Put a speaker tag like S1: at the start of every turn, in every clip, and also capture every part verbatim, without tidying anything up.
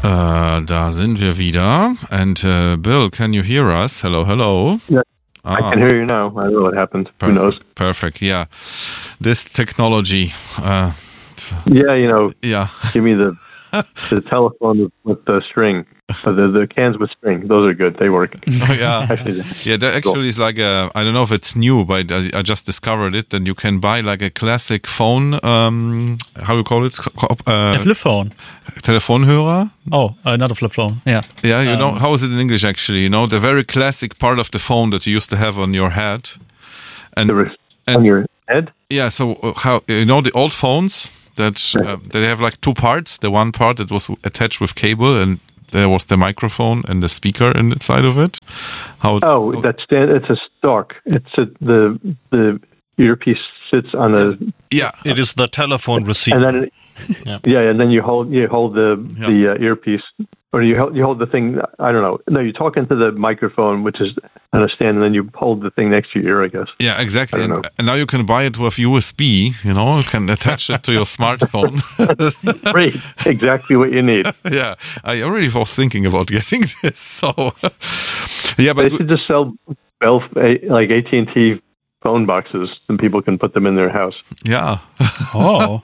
S1: Äh, da sind wir wieder. And uh, Bill, can you hear us? Hello, hello.
S2: Yeah,
S1: ah.
S2: I can hear you now. I don't know what happened.
S1: Perfect,
S2: Who knows?
S1: Perfect, yeah. This technology. Uh,
S2: yeah, you know,
S1: yeah.
S2: Give me the the telephone with, with the string. Uh, the, the cans with string. Those are good. They work.
S1: Oh, yeah.
S2: actually,
S1: yeah, that actually is like a, I don't know if it's new, but I, I just discovered it. And you can buy like a classic phone, um, how you call it? Uh,
S3: a flip phone.
S1: Telefonhörer?
S3: Oh, uh, not a flip phone. Yeah.
S1: Yeah, you
S3: um,
S1: know, how is it in English actually? You know, the very classic part of the phone that you used to have on your head. And,
S2: and on your head?
S1: Yeah, so how, you know, the old phones that uh, they have like two parts. The one part that was attached with cable, and there was the microphone and the speaker inside of it. How?
S2: Oh,
S1: how,
S2: that's it's a stalk. It's a, the the earpiece sits on a.
S1: Yeah,
S4: it is the telephone receiver.
S2: And then, it,
S4: yeah.
S2: yeah, and then you hold you hold the
S1: yeah.
S2: the uh, earpiece, or you hold you hold the thing. I don't know. No, you talk into the microphone, which is on a stand, and then you hold the thing next to your ear, I guess.
S1: Yeah, exactly. And, and now you can buy it with U S B. You know, you can attach it to your smartphone.
S2: Great, exactly what you need.
S1: Yeah, I already was thinking about getting this. So, yeah, but
S2: they should just sell, sell like A T and T phone boxes, and people can put them in their house.
S1: Yeah.
S3: Oh.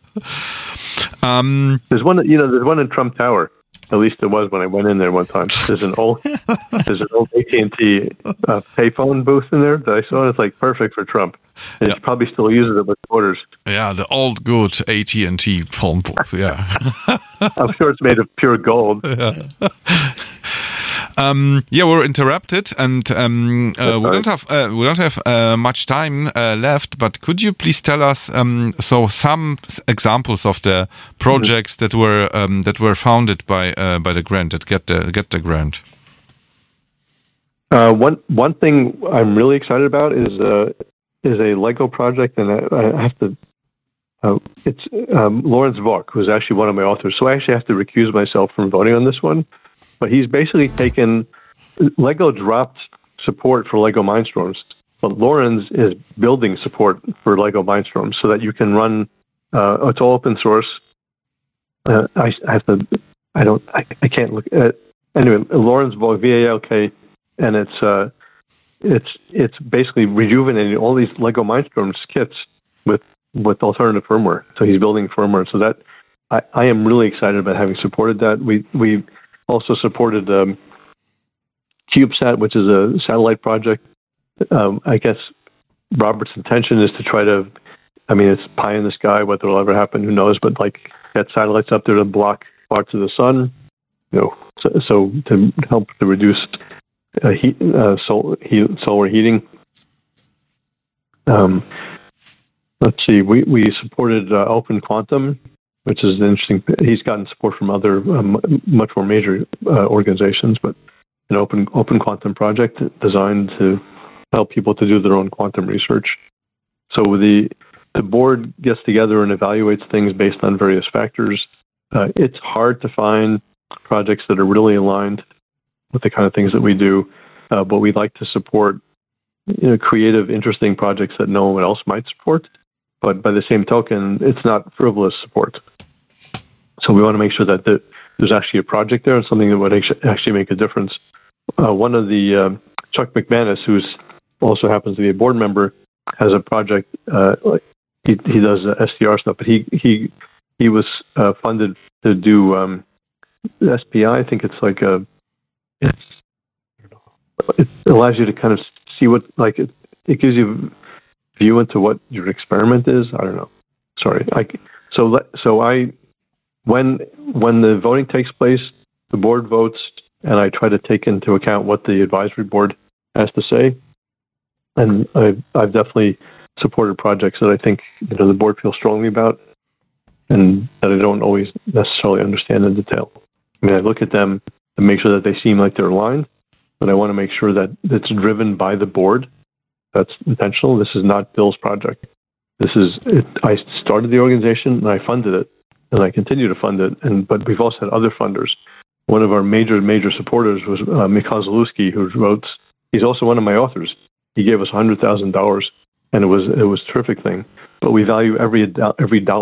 S1: um,
S2: there's one, you know, there's one in Trump Tower. At least there was when I went in there one time. There's an old, there's an old A T and T uh, payphone booth in there that I saw. And it's like perfect for Trump. And
S1: yeah.
S2: he probably still uses it with orders.
S1: Yeah, the old good A T and T phone booth. Yeah.
S2: I'm sure it's made of pure gold.
S1: Yeah. Um, yeah, we're interrupted, and um, uh, we don't have uh, we don't have uh, much time uh, left. But could you please tell us um, so some examples of the projects mm-hmm. that were um, that were founded by uh, by the grant that get the get the grant?
S2: Uh, one one thing I'm really excited about is uh, is a Lego project, and I, I have to. Uh, it's um, Lawrence Vaughn, who's actually one of my authors. So I actually have to recuse myself from voting on this one. But he's basically taken, Lego dropped support for Lego Mindstorms, but Lawrence is building support for Lego Mindstorms so that you can run, uh, it's all open source. Uh, I, I have to, I don't, I, I can't look at, anyway, Lawrence Valk, V A L K, and it's, uh, it's, it's basically rejuvenating all these Lego Mindstorms kits with, with alternative firmware. So he's building firmware. So that, I, I am really excited about having supported that. We, we, also supported um, CubeSat, which is a satellite project. Um, I guess Robert's intention is to try to, I mean, it's pie in the sky, whether it'll ever happen, who knows, but like get satellites up there to block parts of the sun, you know, so, so to help to reduce uh, heat, uh, sol- heat, solar heating. Um, let's see, we, we supported uh, Open Quantum, which is interesting. He's gotten support from other um, much more major uh, organizations, but an open open quantum project designed to help people to do their own quantum research. So the the board gets together and evaluates things based on various factors. Uh, it's hard to find projects that are really aligned with the kind of things that we do, uh, but we like to support you know, creative, interesting projects that no one else might support. But by the same token, it's not frivolous support. So we want to make sure that the, there's actually a project there and something that would actually make a difference. Uh, one of the, uh, Chuck McManus, who also happens to be a board member, has a project, uh, he, he does uh, S D R stuff, but he, he, he was uh, funded to do um, S P I. I think it's like a, it's, it allows you to kind of see what, like, it, it gives you view into what your experiment is. I don't know. Sorry. I, so so I when when the voting takes place, the board votes, and I try to take into account what the advisory board has to say. And I've, I've definitely supported projects that I think you know the board feels strongly about, and that I don't always necessarily understand in detail. I mean, I look at them and make sure that they seem like they're aligned, but I want to make sure that it's driven by the board. That's intentional. This is not Bill's project. This is, it, I started the organization and I funded it and I continue to fund it. And, but we've also had other funders. One of our major, major supporters was uh, Mikhail Zalewski, who wrote, he's also one of my authors. He gave us one hundred thousand dollars and it was, it was a terrific thing, but we value every, every dollar.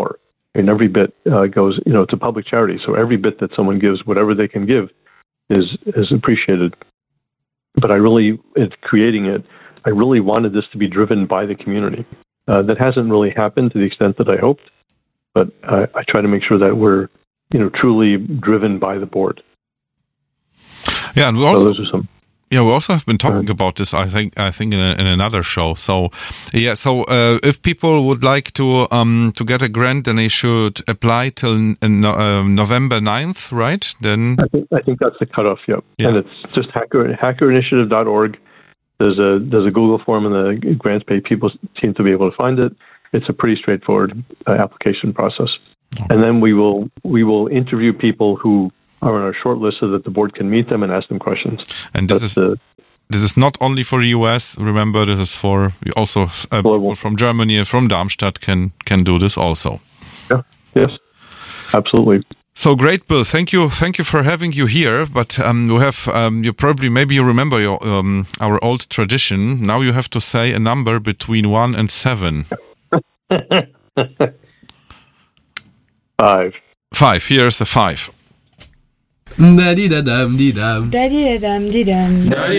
S2: and every bit uh, goes, you know, to public charity. So every bit that someone gives, whatever they can give, is is appreciated. But I really, in creating it, I really wanted this to be driven by the community. Uh, that hasn't really happened to the extent that I hoped, but uh, I try to make sure that we're, you know, truly driven by the board.
S1: Yeah, and we also.
S2: So those are some.
S1: Yeah, we also have been talking about this, I think, I think in, a, in another show. So, yeah, so uh, if people would like to um, to get a grant, then they should apply till uh, no, uh, November ninth, right? Then
S2: I think I think that's the cutoff. Yep.
S1: Yeah.
S2: And it's just hacker hacker initiative dot org. There's a there's a Google form in the grants page. People seem to be able to find it. It's a pretty straightforward uh, application process. Okay. And then we will we will interview people who are on our short list so that the board can meet them and ask them questions.
S1: And this
S2: That's
S1: is
S2: the,
S1: this is not only for the U S. Remember, this is for also uh, people from Germany and from Darmstadt can can do this also.
S2: Yeah. Yes. Absolutely.
S1: So great, Bill. Thank you. Thank you for having you here. But um, you have um, you probably maybe you remember your um, our old tradition. Now you have to say a number between one and seven.
S2: Five.
S1: Five. Here's a five.
S5: Da-dee-da-dum-dee-dum.
S6: Da-dee-da-dum-dee-dum.
S5: Da-dee-da-dum-dee-dum.